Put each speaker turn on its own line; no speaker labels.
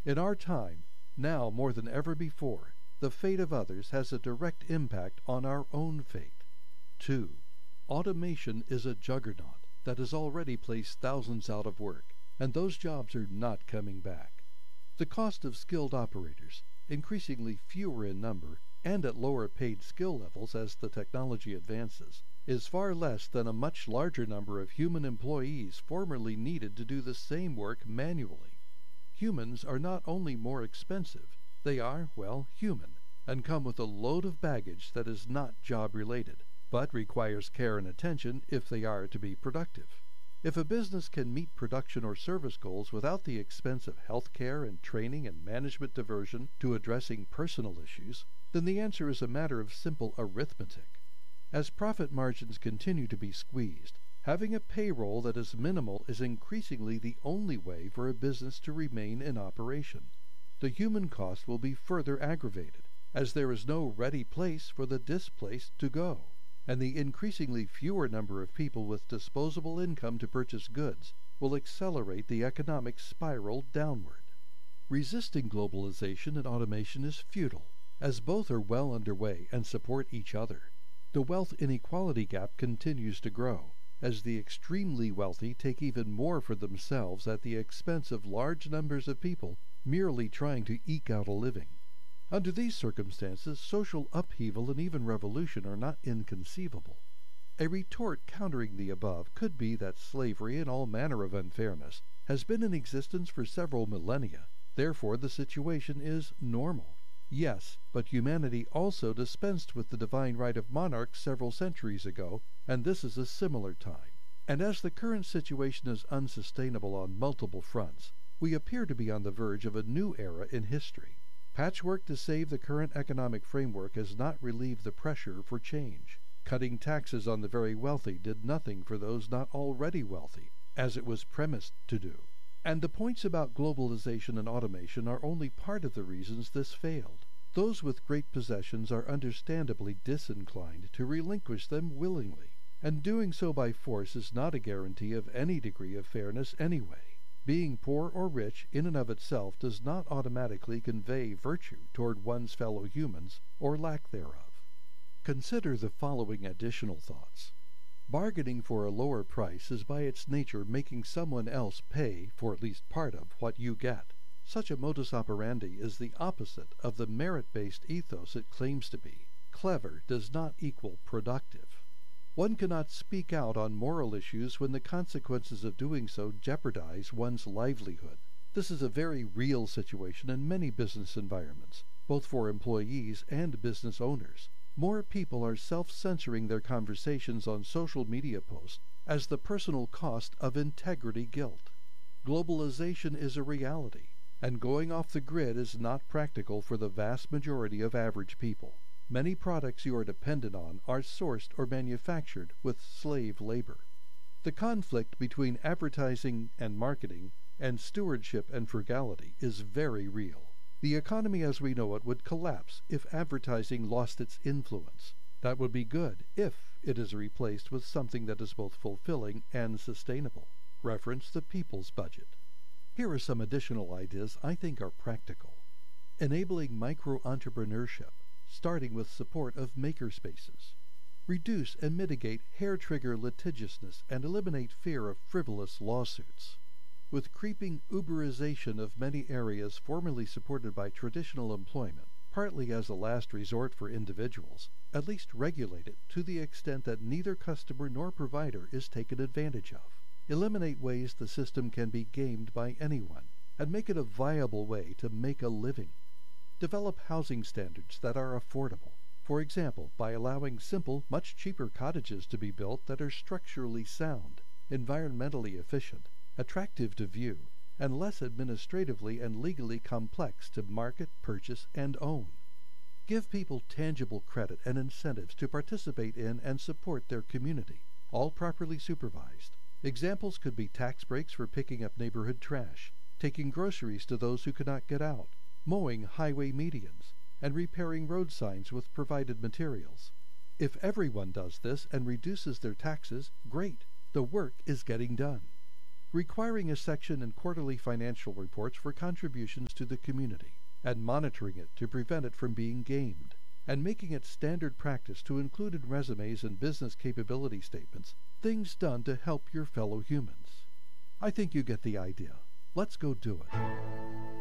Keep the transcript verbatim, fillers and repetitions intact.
In our time, now more than ever before, the fate of others has a direct impact on our own fate. two. Automation is a juggernaut that has already placed thousands out of work, and those jobs are not coming back. The cost of skilled operators, increasingly fewer in number and at lower paid skill levels as the technology advances, is far less than a much larger number of human employees formerly needed to do the same work manually. Humans are not only more expensive, they are, well, human, and come with a load of baggage that is not job-related, but requires care and attention if they are to be productive. If a business can meet production or service goals without the expense of health care and training and management diversion to addressing personal issues, then the answer is a matter of simple arithmetic. As profit margins continue to be squeezed, having a payroll that is minimal is increasingly the only way for a business to remain in operation. The human cost will be further aggravated, as there is no ready place for the displaced to go, and the increasingly fewer number of people with disposable income to purchase goods will accelerate the economic spiral downward. Resisting globalization and automation is futile, as both are well underway and support each other. The wealth inequality gap continues to grow, as the extremely wealthy take even more for themselves at the expense of large numbers of people merely trying to eke out a living. Under these circumstances, social upheaval and even revolution are not inconceivable. A retort countering the above could be that slavery and all manner of unfairness has been in existence for several millennia, therefore the situation is normal. Yes, but humanity also dispensed with the divine right of monarchs several centuries ago, and this is a similar time. And as the current situation is unsustainable on multiple fronts, we appear to be on the verge of a new era in history. Patchwork to save the current economic framework has not relieved the pressure for change. Cutting taxes on the very wealthy did nothing for those not already wealthy, as it was premised to do. And the points about globalization and automation are only part of the reasons this failed. Those with great possessions are understandably disinclined to relinquish them willingly, and doing so by force is not a guarantee of any degree of fairness anyway. Being poor or rich in and of itself does not automatically convey virtue toward one's fellow humans, or lack thereof. Consider the following additional thoughts. Bargaining for a lower price is by its nature making someone else pay for at least part of what you get. Such a modus operandi is the opposite of the merit-based ethos it claims to be. Clever does not equal productive. One cannot speak out on moral issues when the consequences of doing so jeopardize one's livelihood. This is a very real situation in many business environments, both for employees and business owners. More people are self-censoring their conversations on social media posts as the personal cost of integrity guilt. Globalization is a reality, and going off the grid is not practical for the vast majority of average people. Many products you are dependent on are sourced or manufactured with slave labor. The conflict between advertising and marketing and stewardship and frugality is very real. The economy as we know it would collapse if advertising lost its influence. That would be good if it is replaced with something that is both fulfilling and sustainable. Reference the People's Budget. Here are some additional ideas I think are practical. Enabling micro-entrepreneurship, starting with support of makerspaces. Reduce and mitigate hair-trigger litigiousness and eliminate fear of frivolous lawsuits. With creeping Uberization of many areas formerly supported by traditional employment, partly as a last resort for individuals, at least regulate it to the extent that neither customer nor provider is taken advantage of. Eliminate ways the system can be gamed by anyone, and make it a viable way to make a living. Develop housing standards that are affordable, for example, by allowing simple, much cheaper cottages to be built that are structurally sound, environmentally efficient, attractive to view, and less administratively and legally complex to market, purchase, and own. Give people tangible credit and incentives to participate in and support their community, all properly supervised. Examples could be tax breaks for picking up neighborhood trash, taking groceries to those who cannot get out, mowing highway medians, and repairing road signs with provided materials. If everyone does this and reduces their taxes, great, the work is getting done. requiring a section in quarterly financial reports for contributions to the community, and monitoring it to prevent it from being gamed, and making it standard practice to include in resumes and business capability statements things done to help your fellow humans. I think you get the idea. Let's go do it.